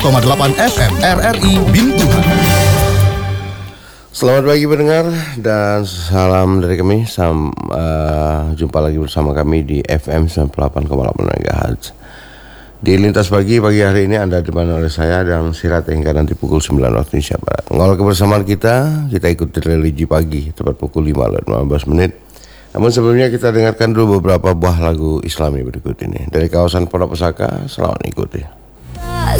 FM RRI Bintuhan. Selamat pagi pendengar dan salam dari kami. Jumpa lagi bersama kami di FM 98,8 MHz. Di Lintas Pagi hari ini Anda ditemani oleh saya dan Sirat hingga nanti pukul 9 waktu Indonesia Barat. Ngawal kebersamaan kita ikuti religi pagi tepat pukul 5:15 menit. Namun sebelumnya kita dengarkan dulu beberapa buah lagu Islami berikut ini dari kawasan Pondok Pesaka. Selamat ikuti.